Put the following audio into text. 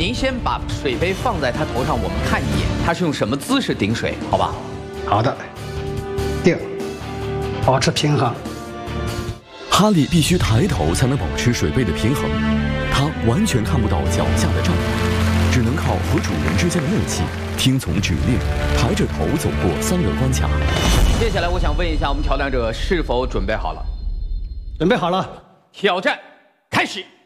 您先把水杯放在他头上，我们看一眼，他是用什么姿势顶水，好吧？ 好的，定，保持平衡。 哈利必须抬头才能保持水杯的平衡，他完全看不到脚下的障碍，只能靠和主人之间的默契，听从指令，抬着头走过3个关卡。 接下来，我想问一下我们挑战者是否准备好了？ 准备好了， 挑战开始。